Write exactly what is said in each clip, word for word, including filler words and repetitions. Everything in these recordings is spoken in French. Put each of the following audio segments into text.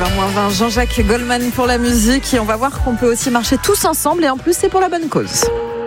heures moins vingt, Jean-Jacques Goldman pour la musique et on va voir qu'on peut aussi marcher tous ensemble et en plus c'est pour la bonne cause.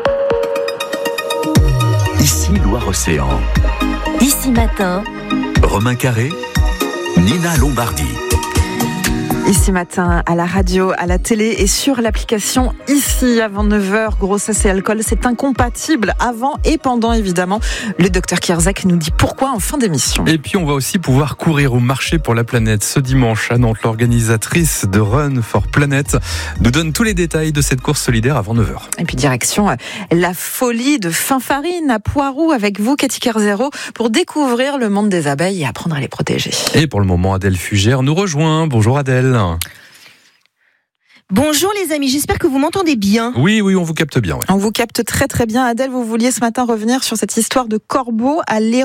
Ici Loire-Océan. Ici Matin. Romain Carré, Nina Lombardi. Ici Matin, à la radio, à la télé et sur l'application Ici avant neuf heures, grossesse et alcool, c'est incompatible avant et pendant évidemment. Le docteur Kierzek nous dit pourquoi en fin d'émission. Et puis on va aussi pouvoir courir ou marcher pour la planète ce dimanche à Nantes. L'organisatrice de Run for Planet nous donne tous les détails de cette course solidaire avant neuf heures. Et puis direction la folie de Finfarine à Poiroux avec vous Cathy Kerzero pour découvrir le monde des abeilles et apprendre à les protéger. Et pour le moment Adèle Fugère nous rejoint. Bonjour Adèle. Bonjour les amis, j'espère que vous m'entendez bien. Oui, oui, on vous capte bien. Ouais. On vous capte très très bien. Adèle, vous vouliez ce matin revenir sur cette histoire de corbeau à Lérou ?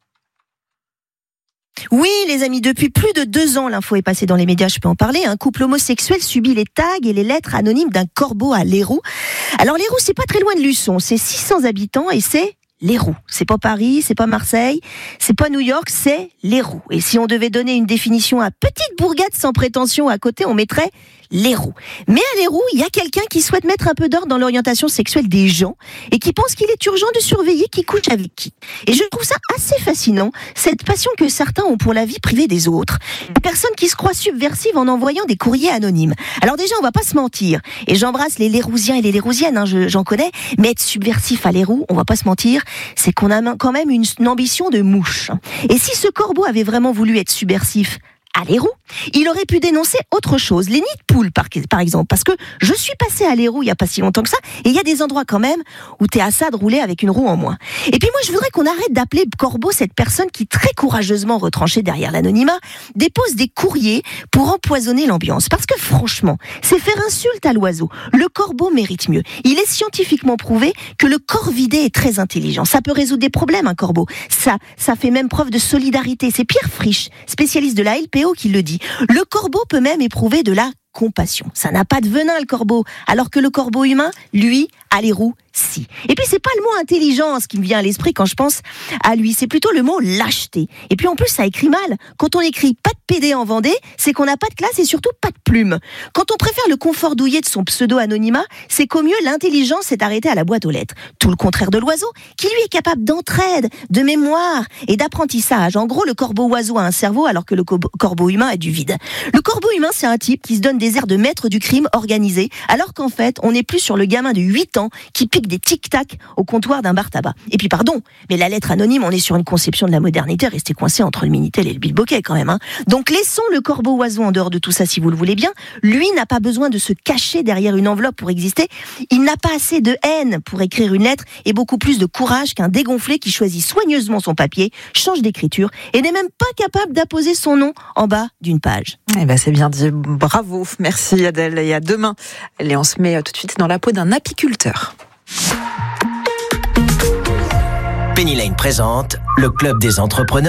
Oui les amis, depuis plus de deux ans, l'info est passée dans les médias, je peux en parler. Un couple homosexuel subit les tags et les lettres anonymes d'un corbeau à Lérou. Alors Lérou, c'est pas très loin de Luçon, c'est six cents habitants et c'est Lérou. C'est pas Paris, c'est pas Marseille, c'est pas New York, c'est Lérou. Et si on devait donner une définition à petite bourgade sans prétention à côté, on mettrait Lérou. Mais à Lérou, il y a quelqu'un qui souhaite mettre un peu d'ordre dans l'orientation sexuelle des gens et qui pense qu'il est urgent de surveiller qui couche avec qui. Et je trouve ça assez fascinant, cette passion que certains ont pour la vie privée des autres. Une personne qui se croit subversive en envoyant des courriers anonymes. Alors déjà, on va pas se mentir. Et j'embrasse les Lérousiens et les Lérousiennes, hein, je, j'en connais. Mais être subversif à Lérou, on va pas se mentir, c'est qu'on a quand même une, une ambition de mouche. Et si ce corbeau avait vraiment voulu être subversif à Lérou, il aurait pu dénoncer autre chose, les nids de poules par, par exemple, parce que je suis passée à Lérou il y a pas si longtemps que ça, et il y a des endroits quand même où t'es à ça de rouler avec une roue en moins. Et puis moi je voudrais qu'on arrête d'appeler corbeau cette personne qui très courageusement retranchée derrière l'anonymat dépose des courriers pour empoisonner l'ambiance, parce que franchement, c'est faire insulte à l'oiseau. Le corbeau mérite mieux. Il est scientifiquement prouvé que le corvidé est très intelligent. Ça peut résoudre des problèmes, un corbeau. Ça, ça fait même preuve de solidarité. C'est Pierre Frisch, spécialiste de la L P O, qui le dit. Le corbeau peut même éprouver de la compassion. Ça n'a pas de venin, le corbeau, alors que le corbeau humain, lui, a les roues, si. Et puis c'est pas le mot intelligence qui me vient à l'esprit quand je pense à lui, c'est plutôt le mot lâcheté. Et puis en plus ça écrit mal. Quand on écrit pas de pédé en Vendée, c'est qu'on n'a pas de classe et surtout pas de plume. Quand on préfère le confort douillet de son pseudo-anonymat, c'est qu'au mieux l'intelligence s'est arrêtée à la boîte aux lettres. Tout le contraire de l'oiseau, qui lui est capable d'entraide, de mémoire et d'apprentissage. En gros, le corbeau-oiseau a un cerveau alors que le co- corbeau humain a du vide. Le corbeau humain, c'est un type qui se donne des airs de maître du crime organisé, alors qu'en fait, on n'est plus sur le gamin de huit ans qui pique des tic-tac au comptoir d'un bar tabac. Et puis pardon, mais la lettre anonyme, on est sur une conception de la modernité restée coincée entre le Minitel et le Bilboquet quand même. Hein. Donc laissons le corbeau-oiseau en dehors de tout ça si vous le voulez bien. Lui n'a pas besoin de se cacher derrière une enveloppe pour exister. Il n'a pas assez de haine pour écrire une lettre et beaucoup plus de courage qu'un dégonflé qui choisit soigneusement son papier, change d'écriture et n'est même pas capable d'apposer son nom en bas d'une page. Eh ben c'est bien dit, bravo, merci Adèle, et à demain. Et on se met tout de suite dans la peau d'un apiculteur. Penny Lane présente le Club des entrepreneurs.